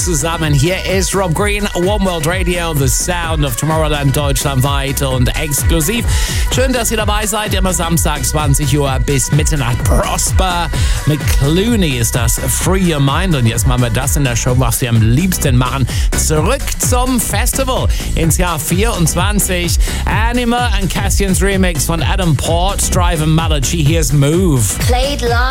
zusammen. Hier ist Rob Green, One World Radio, the sound of Tomorrowland, deutschlandweit und exklusiv. Schön, dass ihr dabei seid. Immer Samstag 20 Uhr bis Mitternacht. Prosper mit Clooney ist das. Free Your Mind. Und jetzt machen wir das in der Show, was wir am liebsten machen. Zurück zum Festival ins Jahr 24. Anima and Cassian's Remix von Adam Port, Drive and Malachi. Here's Move. Played live